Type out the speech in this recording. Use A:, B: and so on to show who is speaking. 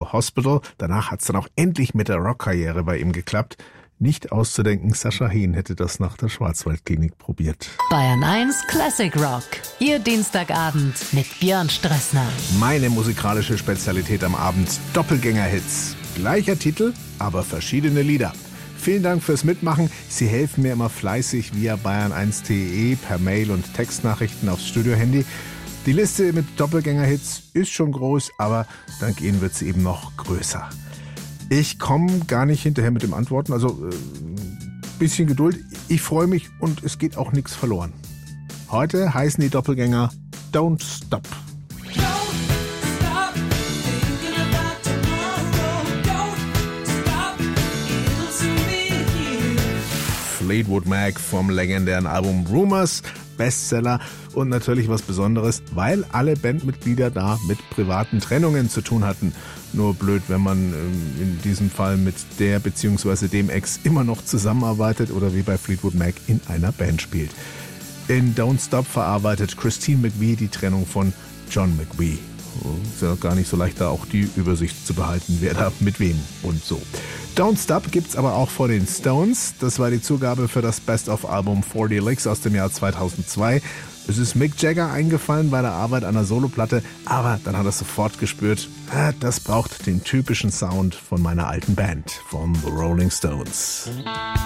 A: to Hospital. Danach hat's dann auch endlich mit der Rockkarriere bei ihm geklappt. Nicht auszudenken, Sascha Hehn hätte das nach der Schwarzwaldklinik probiert.
B: Bayern 1 Classic Rock. Ihr Dienstagabend mit Björn Strössner.
A: Meine musikalische Spezialität am Abend: Doppelgänger-Hits. Gleicher Titel, aber verschiedene Lieder. Vielen Dank fürs Mitmachen. Sie helfen mir immer fleißig via bayern1.de per Mail und Textnachrichten aufs Studiohandy. Die Liste mit Doppelgänger-Hits ist schon groß, aber dank Ihnen wird sie eben noch größer. Ich komme gar nicht hinterher mit dem Antworten, also bisschen Geduld. Ich freue mich und es geht auch nichts verloren. Heute heißen die Doppelgänger Don't Stop. Fleetwood Mac vom legendären Album Rumours, Bestseller und natürlich was Besonderes, weil alle Bandmitglieder da mit privaten Trennungen zu tun hatten. Nur blöd, wenn man in diesem Fall mit der bzw. dem Ex immer noch zusammenarbeitet oder wie bei Fleetwood Mac in einer Band spielt. In Don't Stop verarbeitet Christine McVie die Trennung von John McVie. Ist ja gar nicht so leicht, da auch die Übersicht zu behalten, wer da mit wem und so. Don't Stop gibt's aber auch vor den Stones. Das war die Zugabe für das Best-of-Album 40 Licks aus dem Jahr 2002. Es ist Mick Jagger eingefallen bei der Arbeit an der Soloplatte, aber dann hat er sofort gespürt, das braucht den typischen Sound von meiner alten Band, von The Rolling Stones.